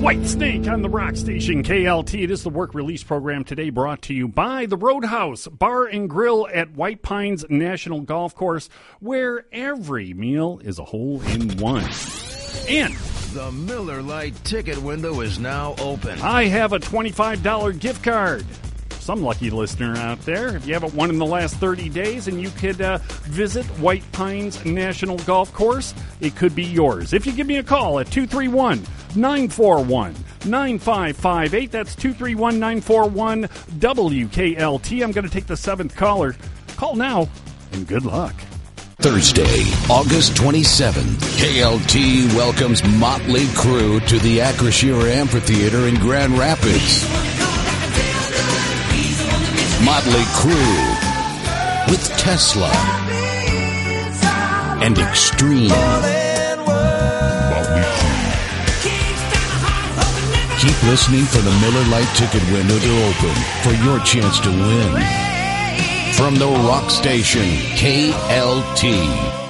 White Snake on the rock station KLT. It is the work release program today, brought to you by the Roadhouse Bar and Grill at White Pines National Golf Course, where every meal is a hole-in-one. And the Miller Lite ticket window is now open. I have a $25 gift card. Some lucky listener out there, if you haven't won in the last 30 days and you could visit White Pines National Golf Course, it could be yours. If you give me a call at 231-941-9558, that's 231-941-WKLT. I'm going to take the 7th caller. Call now, and good luck. Thursday, August 27th, KLT welcomes Motley Crue to the Acrisure Amphitheater in Grand Rapids. Motley Crue with Tesla and Extreme. Motley Crue. Keep listening for the Miller Lite ticket window to open for your chance to win. From the rock station, KLT.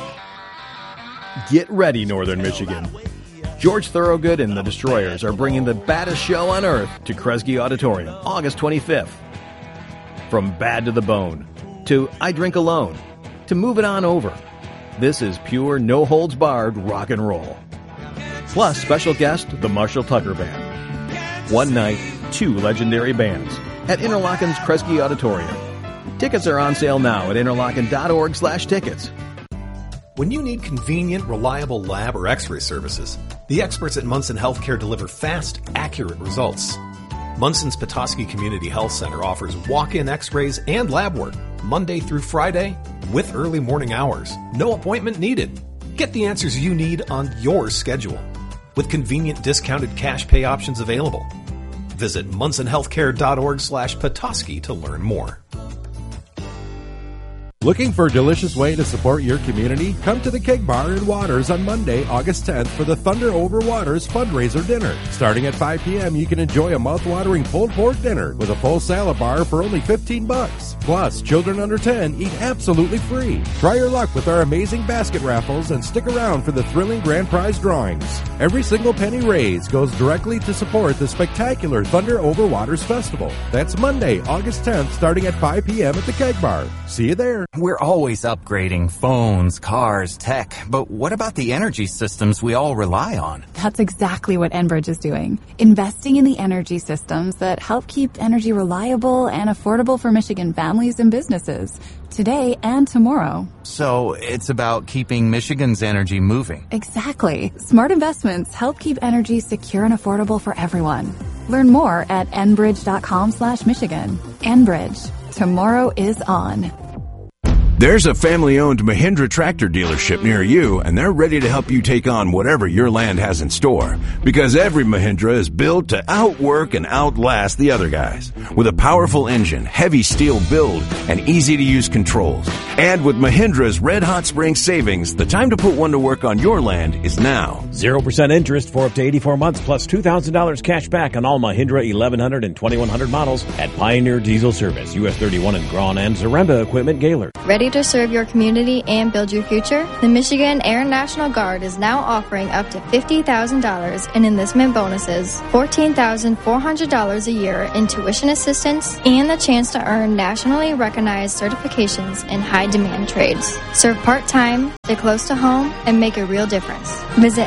Get ready, Northern Michigan. George Thorogood and the Destroyers are bringing the baddest show on earth to Kresge Auditorium, August 25th. From Bad to the Bone, to I Drink Alone, to Move It On Over. This is pure, no-holds-barred rock and roll. Plus, special guest, the Marshall Tucker Band. One night, 2 legendary bands at Interlochen's Kresge Auditorium. Tickets are on sale now at interlochen.org/tickets. When you need convenient, reliable lab or x-ray services, the experts at Munson Healthcare deliver fast, accurate results. Munson's Petoskey Community Health Center offers walk-in x-rays and lab work Monday through Friday with early morning hours. No appointment needed. Get the answers you need on your schedule with convenient discounted cash pay options available. Visit munsonhealthcare.org/Petoskey to learn more. Looking for a delicious way to support your community? Come to the Keg Bar in Waters on Monday, August 10th for the Thunder Over Waters fundraiser dinner. Starting at 5 p.m., you can enjoy a mouth-watering pulled pork dinner with a full salad bar for only $15. Plus, children under 10 eat absolutely free. Try your luck with our amazing basket raffles and stick around for the thrilling grand prize drawings. Every single penny raised goes directly to support the spectacular Thunder Over Waters Festival. That's Monday, August 10th, starting at 5 p.m. at the Keg Bar. See you there. We're always upgrading phones, cars, tech, but what about the energy systems we all rely on? That's exactly what Enbridge is doing. Investing in the energy systems that help keep energy reliable and affordable for Michigan families and businesses, today and tomorrow. So it's about keeping Michigan's energy moving. Exactly. Smart investments help keep energy secure and affordable for everyone. Learn more at enbridge.com/Michigan. Enbridge. Tomorrow is on. There's a family-owned Mahindra tractor dealership near you, and they're ready to help you take on whatever your land has in store. Because every Mahindra is built to outwork and outlast the other guys. With a powerful engine, heavy steel build, and easy-to-use controls. And with Mahindra's red-hot spring savings, the time to put one to work on your land is now. 0% interest for up to 84 months, plus $2,000 cash back on all Mahindra 1100 and 2100 models at Pioneer Diesel Service, US 31 in Grawn and Zaremba Equipment, Gaylord. Ready to serve your community and build your future? The Michigan Air National Guard is now offering up to $50,000 in enlistment bonuses, $14,400 a year in tuition assistance, and the chance to earn nationally recognized certifications in high-demand trades. Serve part-time, stay close to home, and make a real difference. Visit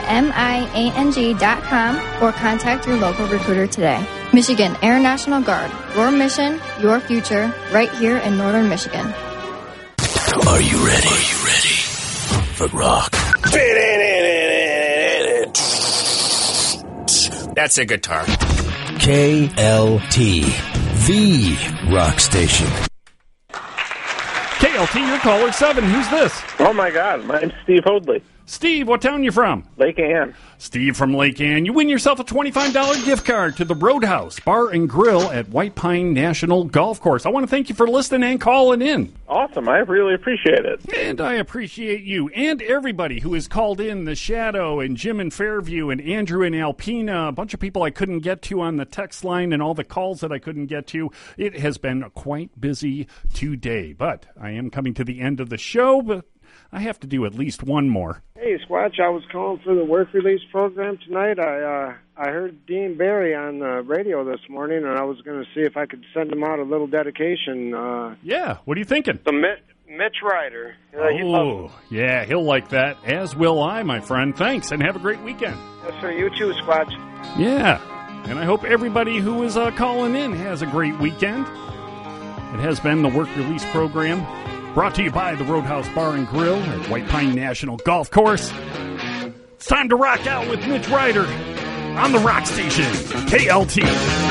MIANG.com or contact your local recruiter today. Michigan Air National Guard, your mission, your future, right here in Northern Michigan. Are you ready? For rock? That's a guitar. KLT, the rock station. KLT, your caller 7. Who's this? Oh, my God. My name's Steve Hoadley. Steve, what town you from? Lake Ann. Steve from Lake Ann. You win yourself a $25 gift card to the Roadhouse Bar and Grill at White Pine National Golf Course. I want to thank you for listening and calling in. Awesome. I really appreciate it. And I appreciate you and everybody who has called in, the Shadow and Jim in Fairview and Andrew in Alpena, a bunch of people I couldn't get to on the text line and all the calls that I couldn't get to. It has been quite busy today, but I am coming to the end of the show, but I have to do at least one more. Hey, Squatch, I was calling for the work release program tonight. I heard Dean Barry on the radio this morning, and I was going to see if I could send him out a little dedication. Yeah, what are you thinking? The Mitch Ryder. Oh, yeah, he'll like that, as will I, my friend. Thanks, and have a great weekend. Yes, sir. You too, Squatch. Yeah, and I hope everybody who is calling in has a great weekend. It has been the work release program, brought to you by the Roadhouse Bar and Grill at White Pine National Golf Course. It's time to rock out with Mitch Ryder on the Rock Station, KLT.